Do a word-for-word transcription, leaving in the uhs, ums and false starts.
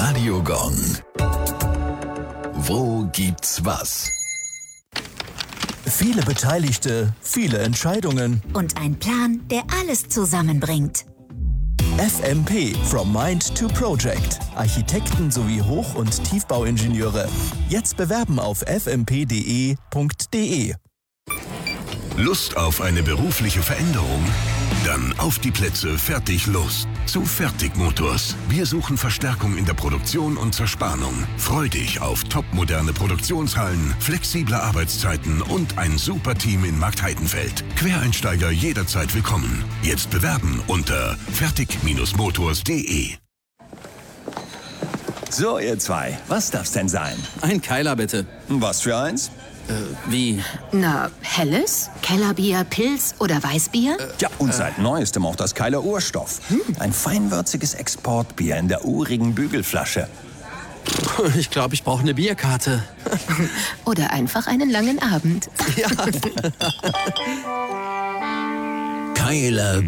Radio Gong. Wo gibt's was? Viele Beteiligte, viele Entscheidungen. Und ein Plan, der alles zusammenbringt. F M P, From Mind to Project. Architekten sowie Hoch- und Tiefbauingenieure. Jetzt bewerben auf f m p punkt d e punkt d e. Lust auf eine berufliche Veränderung? Dann auf die Plätze, fertig, los. Zu Fertig Motors. Wir suchen Verstärkung in der Produktion und Zerspannung. Freu dich auf topmoderne Produktionshallen, flexible Arbeitszeiten und ein super Team in Marktheidenfeld. Quereinsteiger jederzeit willkommen. Jetzt bewerben unter fertig Motors punkt d e. So, ihr zwei, was darf's denn sein? Ein Keiler, bitte. Was für eins? Äh, wie? Na, helles? Kellerbier, Pilz oder Weißbier? Äh, ja, und seit Neuestem auch das Keiler Urstoff. Hm. Ein feinwürziges Exportbier in der urigen Bügelflasche. Ich glaube, ich brauche eine Bierkarte. Oder einfach einen langen Abend. Ja. Keiler